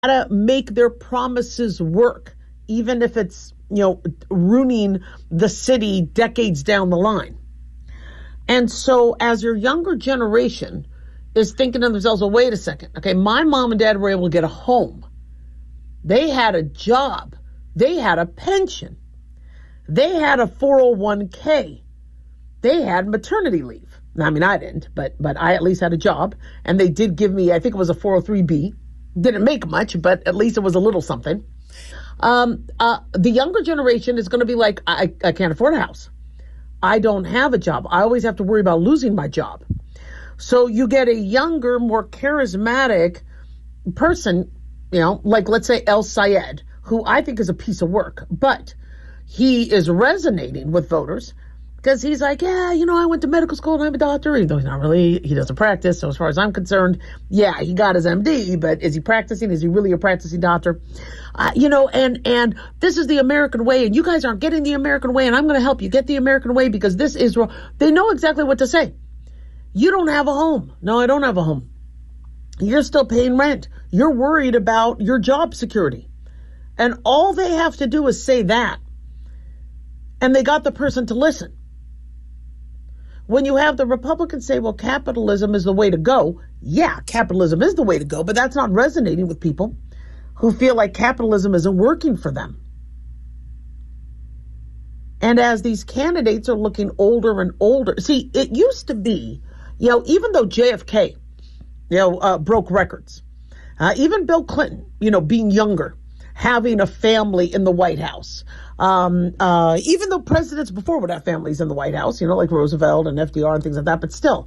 to make their promises work, even if it's, ruining the city decades down the line. And so as your younger generation is thinking to themselves, well, wait a second. Okay, my mom and dad were able to get a home. They had a job. They had a pension. They had a 401k. They had maternity leave. I mean, I didn't, but I at least had a job. And they did give me, I think it was a 403b. Didn't make much, but at least it was a little something. The younger generation is going to be like, I can't afford a house. I don't have a job. I always have to worry about losing my job. So you get a younger, more charismatic person, like let's say El Sayed, who I think is a piece of work, but he is resonating with voters because he's like, yeah, I went to medical school and I'm a doctor. Even though he's not really, he doesn't practice. So as far as I'm concerned, yeah, he got his MD, but is he practicing? Is he really a practicing doctor? And this is the American way, and you guys aren't getting the American way, and I'm going to help you get the American way because this is wrong. They know exactly what to say. You don't have a home. No, I don't have a home. You're still paying rent. You're worried about your job security. And all they have to do is say that. And they got the person to listen. When you have the Republicans say, well, capitalism is the way to go. Yeah, capitalism is the way to go, but that's not resonating with people who feel like capitalism isn't working for them. And as these candidates are looking older and older, see, it used to be, even though JFK, broke records, even Bill Clinton, being younger, having a family in the White House, even though presidents before would have families in the White House, like Roosevelt and FDR and things like that, but still,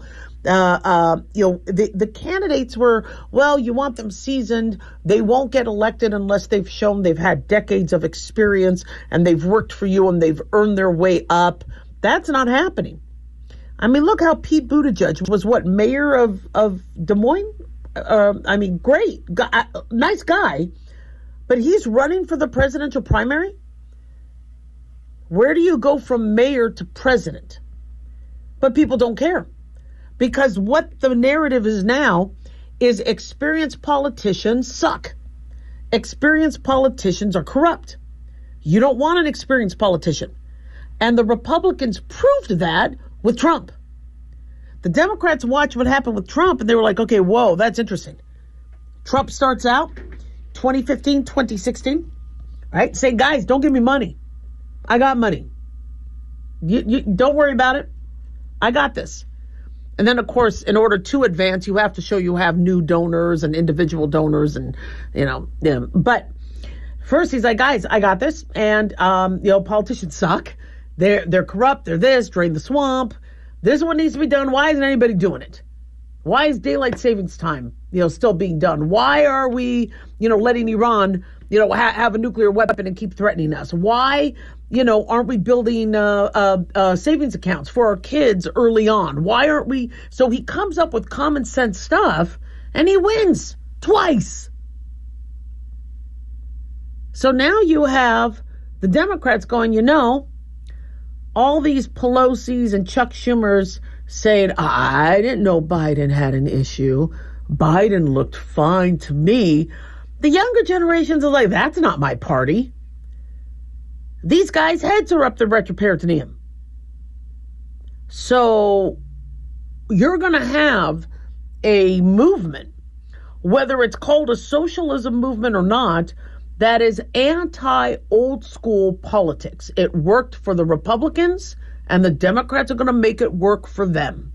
the candidates were, well, you want them seasoned. They won't get elected unless they've shown they've had decades of experience and they've worked for you and they've earned their way up. That's not happening. I mean, look how Pete Buttigieg was mayor of Des Moines? Great guy, nice guy, but he's running for the presidential primary. Where do you go from mayor to president? But people don't care because what the narrative is now is experienced politicians suck. Experienced politicians are corrupt. You don't want an experienced politician. And the Republicans proved that with Trump. The Democrats watched what happened with Trump and they were like, okay, whoa, that's interesting. Trump starts out 2015, 2016, right? Say, guys, don't give me money. I got money. You don't worry about it. I got this. And then, of course, in order to advance, you have to show you have new donors and individual donors and, but first he's like, guys, I got this. And, politicians suck. They're corrupt. They're this, drain the swamp. This is what needs to be done. Why isn't anybody doing it? Why is daylight savings time, still being done? Why are we, letting Iran, have a nuclear weapon and keep threatening us? Why, aren't we building savings accounts for our kids early on? Why aren't we? So he comes up with common sense stuff and he wins twice. So now you have the Democrats going, all these Pelosi's and Chuck Schumer's saying, I didn't know Biden had an issue. Biden looked fine to me. The younger generations are like, that's not my party. These guys' heads are up the retroperitoneum. So you're going to have a movement, whether it's called a socialism movement or not, that is anti-old school politics. It worked for the Republicans, and the Democrats are going to make it work for them.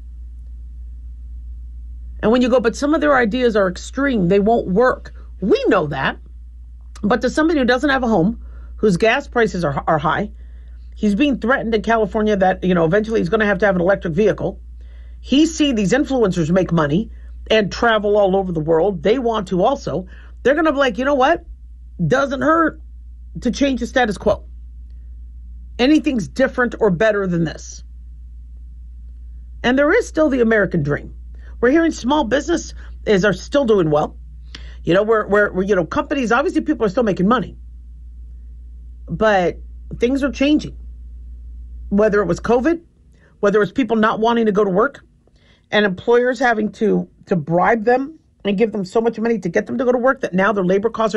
And when you go, but some of their ideas are extreme, they won't work. We know that. But to somebody who doesn't have a home, whose gas prices are high, he's being threatened in California that, eventually he's going to have an electric vehicle. He sees these influencers make money and travel all over the world. They want to also. They're going to be like, you know what? Doesn't hurt to change the status quo. Anything's different or better than this. And there is still the American dream. We're hearing small business are still doing well. We're companies, obviously people are still making money. But things are changing. Whether it was COVID, whether it's people not wanting to go to work and employers having to bribe them and give them so much money to get them to go to work that now their labor costs are